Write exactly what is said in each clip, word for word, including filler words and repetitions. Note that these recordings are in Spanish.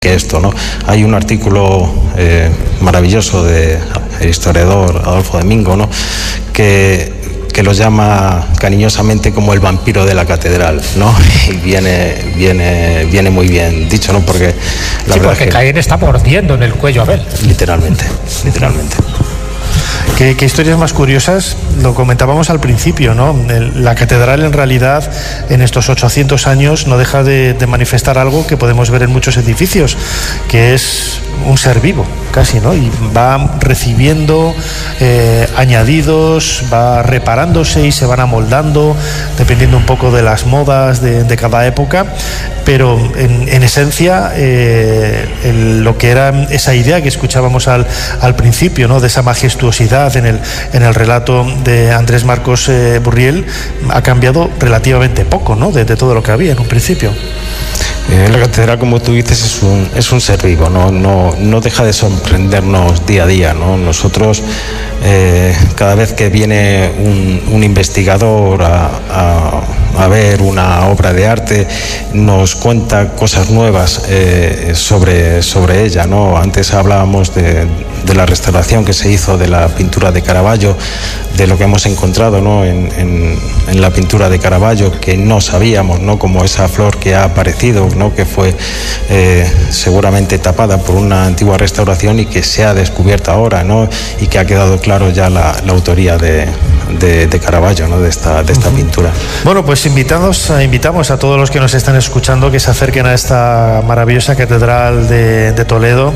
que esto, ¿no? Hay un artículo eh, maravilloso del historiador Adolfo de Mingo, ¿no? que, que lo llama cariñosamente como el vampiro de la catedral, ¿no? Y viene, viene, viene muy bien dicho, ¿no? Porque la sí, verdad porque es que Caín está mordiendo en el cuello a Abel. Literalmente, literalmente. ¿Qué, qué historias más curiosas? Lo comentábamos al principio, ¿no? El, la catedral en realidad en estos ochocientos años no deja de, de manifestar algo que podemos ver en muchos edificios, que es un ser vivo, casi, ¿no? Y va recibiendo eh, añadidos, va reparándose y se van amoldando, dependiendo un poco de las modas de, de cada época, pero en, en esencia eh, el, lo que era esa idea que escuchábamos al, al principio, ¿no? De esa majestuosidad en el, en el relato de Andrés Marcos eh, Burriel ha cambiado relativamente poco, ¿no? De, de todo lo que había en un principio. Eh, la catedral, como tú dices, es un, es un ser vivo, ¿no? No, no deja de sorprendernos día a día, ¿no? Nosotros, eh, cada vez que viene un, un investigador a, a, a ver una obra de arte, nos cuenta cosas nuevas eh, sobre, sobre ella, ¿no? Antes hablábamos de, de la restauración que se hizo de la pintura de Caravaggio, de lo que hemos encontrado, ¿no? en, en, en la pintura de Caravaggio, que no sabíamos, ¿no? Como esa flor que ha aparecido, ¿no? Que fue eh, seguramente tapada por una antigua restauración y que se ha descubierto ahora, ¿no? Y que ha quedado claro ya la, la autoría de, de, de Caravaggio, ¿no? De esta, de esta uh-huh. pintura. Bueno, pues invitados, invitamos a todos los que nos están escuchando que se acerquen a esta maravillosa catedral de, de Toledo,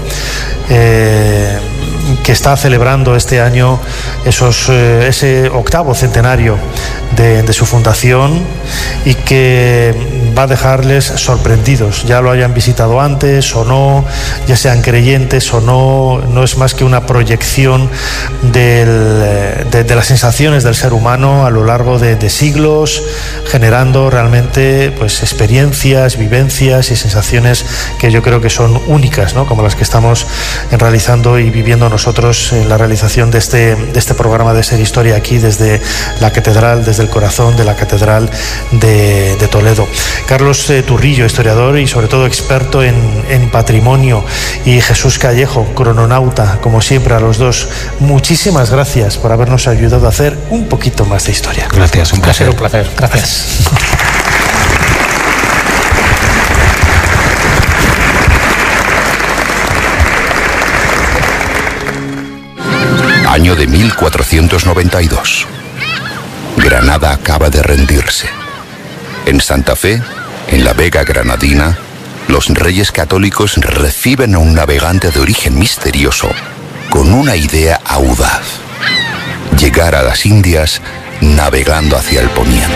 eh, que está celebrando este año esos, eh, ese octavo centenario de, de su fundación, y que va a dejarles sorprendidos, ya lo hayan visitado antes o no, ya sean creyentes o no. No es más que una proyección del, de, de las sensaciones del ser humano a lo largo de, de siglos, generando realmente pues experiencias, vivencias y sensaciones que yo creo que son únicas, ¿no? Como las que estamos realizando y viviendo nosotros en la realización de este, de este programa de Ser Historia, aquí desde la catedral, desde el corazón de la catedral de, de Toledo. Carlos eh, Turrillo, historiador y sobre todo experto en, en patrimonio, y Jesús Callejo, crononauta, como siempre a los dos, muchísimas gracias por habernos ayudado a hacer un poquito más de historia. Gracias, un placer. Un placer, gracias. Año de mil cuatrocientos noventa y dos. Granada acaba de rendirse. En Santa Fe, en la Vega Granadina, los Reyes Católicos reciben a un navegante de origen misterioso con una idea audaz: llegar a las Indias navegando hacia el poniente.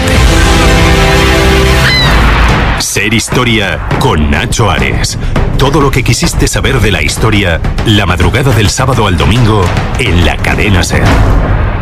Ser Historia con Nacho Ares. Todo lo que quisiste saber de la historia, la madrugada del sábado al domingo en la cadena SER.